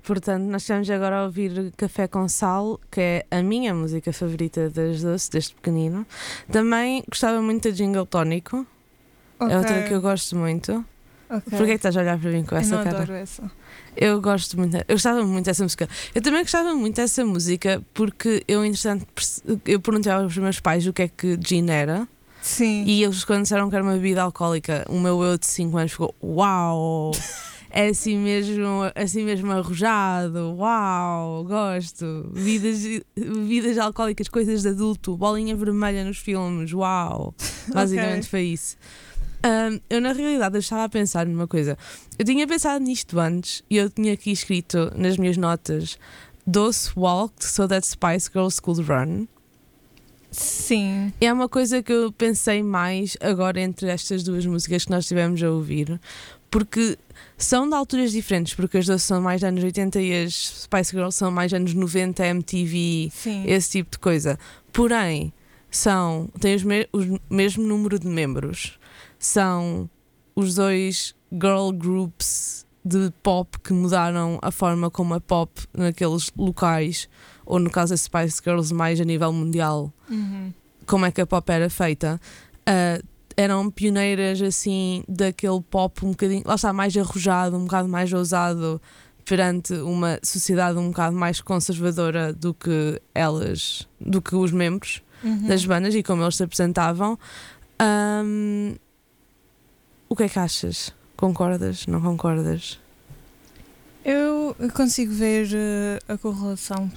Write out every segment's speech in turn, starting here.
Portanto, nós estamos agora a ouvir Café com Sal, que é a minha música favorita das Doce, desde pequenino. Também gostava muito da Jingle Tónico, é outra que eu gosto muito. Okay. Porquê é que estás a olhar para mim com essa eu não cara? adoro essa. Eu gostava muito dessa música. Eu também gostava muito dessa música porque eu, entretanto, eu perguntei aos meus pais o que é que gin era. Sim. E eles, quando disseram que era uma bebida alcoólica, o meu eu de 5 anos ficou: uau! É assim mesmo arrojado, uau, gosto. Bebidas alcoólicas, coisas de adulto, bolinha vermelha nos filmes, uau. Basicamente foi isso. Eu na realidade eu estava a pensar numa coisa. Eu tinha pensado nisto antes e eu tinha aqui escrito nas minhas notas: Doce walked so that Spice Girls could run. Sim. É uma coisa que eu pensei mais agora entre estas duas músicas que nós estivemos a ouvir, porque são de alturas diferentes, porque as duas são mais anos 80 e as Spice Girls são mais anos 90, MTV, Sim. esse tipo de coisa. Porém, têm o mesmo número de membros. São os dois girl groups de pop que mudaram a forma como a pop naqueles locais, ou no caso das Spice Girls mais a nível mundial, como é que a pop era feita. Eram pioneiras assim daquele pop um bocadinho, lá está, mais arrojado, um bocado mais ousado perante uma sociedade um bocado mais conservadora do que os membros das bandas e como eles se apresentavam. O que é que achas? Concordas? Não concordas? Eu consigo ver a correlação.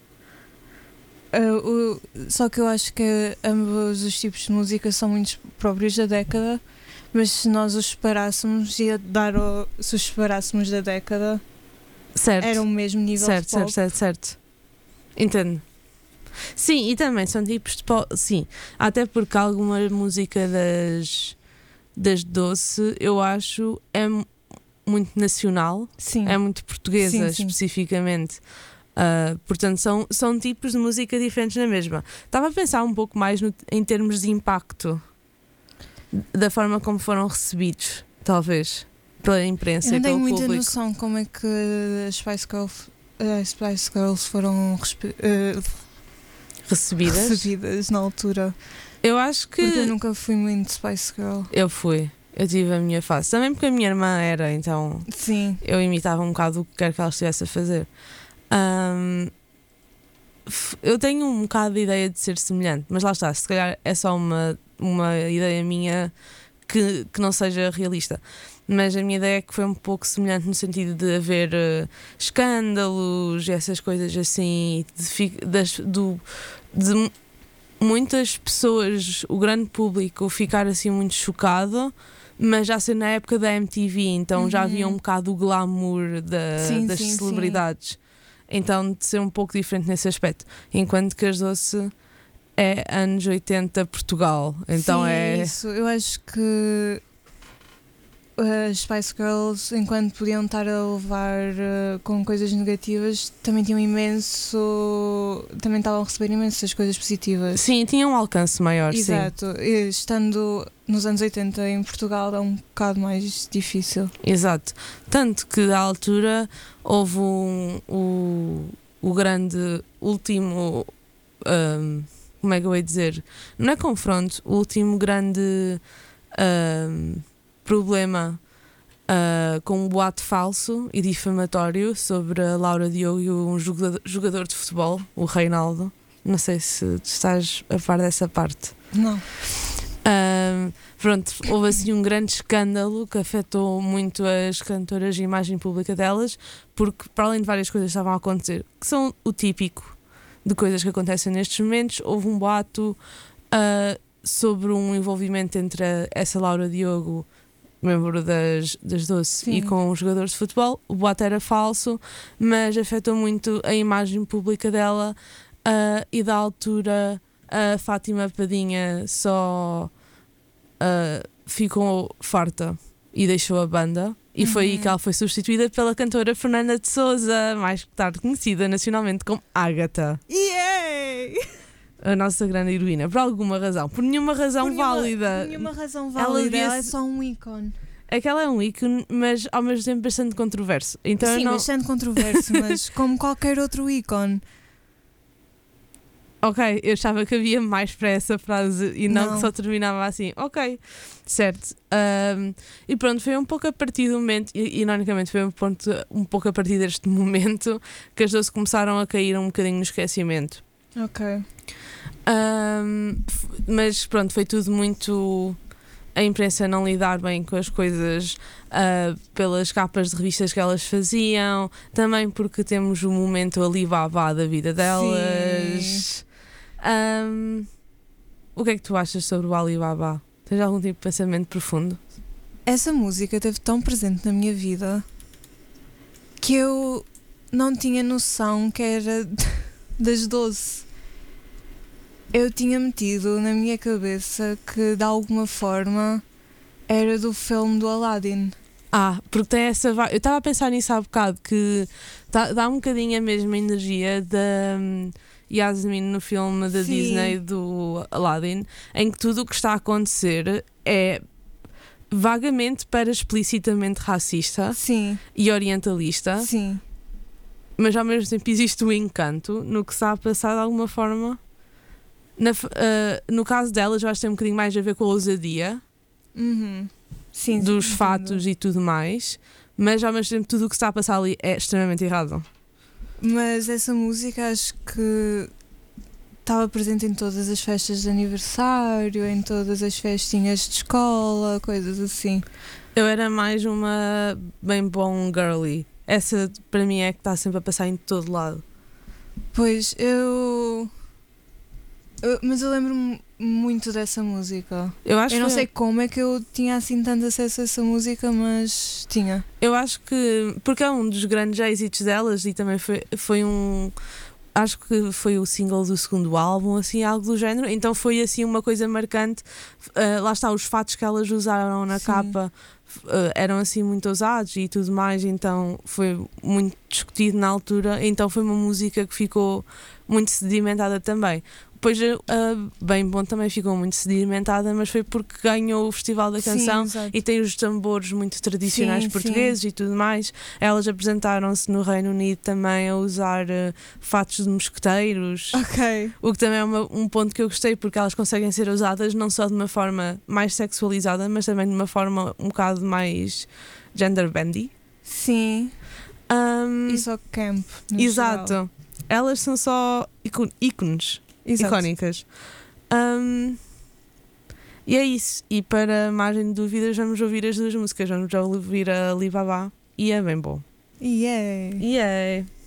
Só que eu acho que ambos os tipos de música são muito próprios da década, mas se nós os separássemos, se os separássemos da década, certo, era o mesmo nível de pop. Certo. Entendo. Sim, e também são tipos de pop. Sim, até porque alguma música das Doce, eu acho, é muito nacional. Sim. É muito portuguesa, sim. especificamente. Portanto, são tipos de música diferentes na mesma. Estava a pensar um pouco mais em termos de impacto, da forma como foram recebidos, talvez, pela imprensa e pelo público. Eu não tenho muita noção como é que as Spice Girls foram recebidas na altura. Eu acho que... Porque eu nunca fui muito Spice Girl. Eu tive a minha fase. Também porque a minha irmã era, então... Sim. Eu imitava um bocado o que quer que ela estivesse a fazer. Eu tenho um bocado de ideia de ser semelhante, mas lá está, se calhar é só uma ideia minha que não seja realista. Mas a minha ideia é que foi um pouco semelhante no sentido de haver escândalos e essas coisas assim, de muitas pessoas, o grande público, ficar assim muito chocado, mas já ser na época da MTV, então já havia um bocado o glamour das celebridades. Sim. Então de ser um pouco diferente nesse aspecto. Enquanto que as Doce é anos 80 Portugal. Então sim, isso. Eu acho que as Spice Girls, enquanto podiam estar a levar com coisas negativas, também também estavam a receber imensas coisas positivas. Sim, tinham um alcance maior. Exato. Sim. E estando nos anos 80 em Portugal é um bocado mais difícil. Exato. Tanto que à altura houve o grande último como é que eu ia dizer? Não é confronto, o último grande problema com um boato falso e difamatório sobre a Laura Diogo e um jogador de futebol, o Reinaldo. Não sei se estás a par dessa parte. Não. Pronto, houve assim um grande escândalo que afetou muito as cantoras e a imagem pública delas, porque para além de várias coisas que estavam a acontecer, que são o típico de coisas que acontecem nestes momentos, houve um boato sobre um envolvimento entre essa Laura Diogo, membro das Doce, sim, e com um jogador de futebol. O boato era falso, mas afetou muito a imagem pública dela, e da altura a Fátima Padinha só ficou farta e deixou a banda, e foi aí que ela foi substituída pela cantora Fernanda de Sousa, mais tarde conhecida nacionalmente como Ágata. Yay! A nossa grande heroína, por alguma razão, por nenhuma razão válida. Por nenhuma razão válida, ela é só um ícone. É que ela é um ícone, mas ao mesmo tempo bastante controverso. Então Sim, eu não... bastante controverso, mas como qualquer outro ícone. Ok, eu achava que havia mais para essa frase e não Não. que só terminava assim. Ok, certo. E pronto, foi um pouco a partir do momento, ironicamente, foi um pouco a partir deste momento que as 12 começaram a cair um bocadinho no esquecimento. Ok. Mas pronto, foi tudo muito. A imprensa não lidar bem com as coisas pelas capas de revistas que elas faziam, também porque temos o momento Alibaba da vida delas. O que é que tu achas sobre o Alibaba? Tens algum tipo de pensamento profundo? Essa música esteve tão presente na minha vida que eu não tinha noção que era das 12. Eu tinha metido na minha cabeça que de alguma forma era do filme do Aladdin. Porque tem essa vibe. Eu estava a pensar nisso há bocado, que dá um bocadinho a mesma energia da Yasmin no filme da Sim. Disney do Aladdin, em que tudo o que está a acontecer é vagamente para explicitamente racista Sim, e orientalista, sim. mas ao mesmo tempo existe um encanto no que está a passar de alguma forma. No caso delas, eu acho que tem um bocadinho mais a ver com a ousadia Sim, dos entendo. fatos e tudo mais, mas ao mesmo tempo tudo o que está a passar ali é extremamente errado. Mas essa música acho que estava presente em todas as festas de aniversário, em todas as festinhas de escola, coisas assim. Eu era mais uma bem bom girly. Essa para mim é que está sempre a passar em todo lado. Pois, mas eu lembro-me muito dessa música. Eu acho Eu não que sei como é que eu tinha assim tanto acesso a essa música, mas tinha. Eu acho que porque é um dos grandes êxitos delas e também foi um. Acho que foi o single do segundo álbum, assim, algo do género. Então foi assim uma coisa marcante. Lá está, os fatos que elas usaram na Sim. capa eram assim muito ousados e tudo mais. Então foi muito discutido na altura. Então foi uma música que ficou muito sedimentada também. Depois Bem Bom também ficou muito sedimentada, mas foi porque ganhou o Festival da Canção. Sim, exato. E tem os tambores muito tradicionais Sim, portugueses e tudo mais. Elas apresentaram-se no Reino Unido também a usar fatos de mosqueteiros, Ok. o que também é um ponto que eu gostei, porque elas conseguem ser usadas não só de uma forma mais sexualizada, mas também de uma forma um bocado mais gender-bendy. Sim. E só camp. No Exato. geral. Elas são só ícones. Exato. Icónicas. E é isso. E para margem de dúvidas, vamos ouvir as duas músicas. Vamos ouvir a Alibaba e a Bem Bom. Yeah. Yeah!